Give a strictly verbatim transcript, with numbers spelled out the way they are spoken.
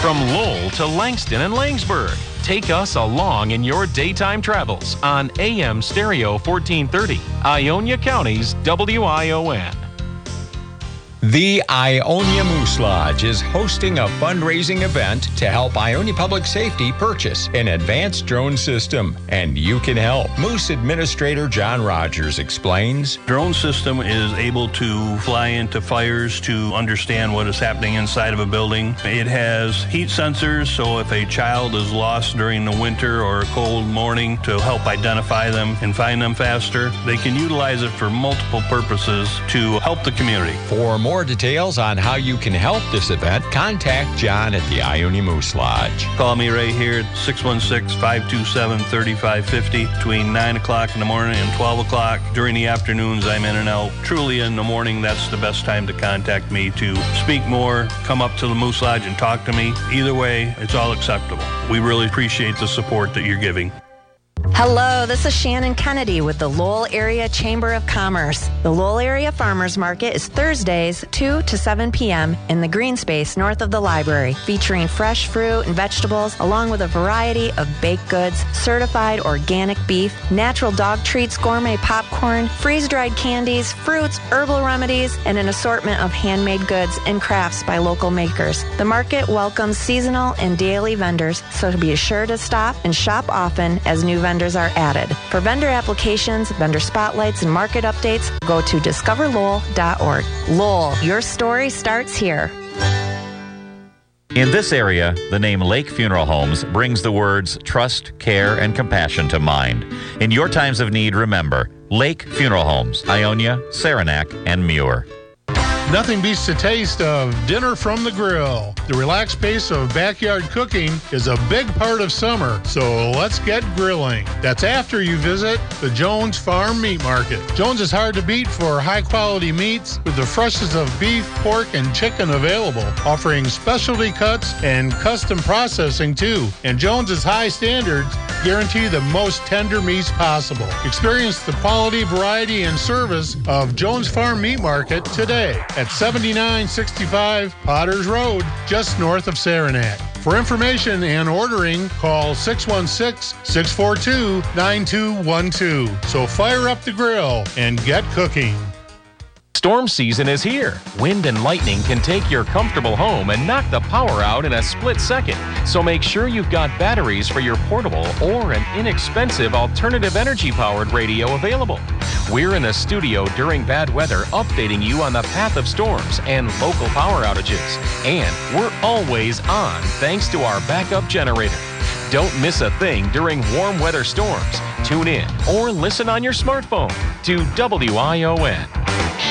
From Lowell to Langston and Langsburg, take us along in your daytime travels on A M Stereo fourteen thirty, Ionia County's W I O N. The Ionia Moose Lodge is hosting a fundraising event to help Ionia Public Safety purchase an advanced drone system, and you can help. Moose Administrator John Rogers explains. Drone system is able to fly into fires to understand what is happening inside of a building. It has heat sensors, so if a child is lost during the winter or a cold morning, to help identify them and find them faster. They can utilize it for multiple purposes to help the community. For more details on how you can help this event, contact John at the Ionia Moose Lodge. Call me right here at six one six, five two seven, three five five zero between nine o'clock in the morning and twelve o'clock. During the afternoons, I'm in and out. Truly, in the morning, that's the best time to contact me to speak more, come up to the Moose Lodge and talk to me. Either way, it's all acceptable. We really appreciate the support that you're giving. Hello, this is Shannon Kennedy with the Lowell Area Chamber of Commerce. The Lowell Area Farmers Market is Thursdays, two to seven p.m. in the green space north of the library, featuring fresh fruit and vegetables, along with a variety of baked goods, certified organic beef, natural dog treats, gourmet popcorn, freeze-dried candies, fruits, herbal remedies, and an assortment of handmade goods and crafts by local makers. The market welcomes seasonal and daily vendors, so be sure to stop and shop often as new vendors are added. For vendor applications, vendor spotlights, and market updates, go to discover lowell dot org. Lowell, your story starts here. In this area, the name Lake Funeral Homes brings the words trust, care, and compassion to mind. In your times of need, remember Lake Funeral Homes, Ionia, Saranac, and Muir. Nothing beats the taste of dinner from the grill. The relaxed pace of backyard cooking is a big part of summer, so let's get grilling. That's after you visit the Jones Farm Meat Market. Jones is hard to beat for high-quality meats with the freshest of beef, pork, and chicken available, offering specialty cuts and custom processing too. And Jones's high standards guarantee the most tender meats possible. Experience the quality, variety, and service of Jones Farm Meat Market today at seventy-nine sixty-five Potters Road, just north of Saranac. For information and ordering, call six one six, six four two, nine two one two. So fire up the grill and get cooking. Storm season is here. Wind and lightning can take your comfortable home and knock the power out in a split second. So make sure you've got batteries for your portable or an inexpensive alternative energy-powered radio available. We're in the studio during bad weather updating you on the path of storms and local power outages. And we're always on thanks to our backup generator. Don't miss a thing during warm weather storms. Tune in or listen on your smartphone to W I O N.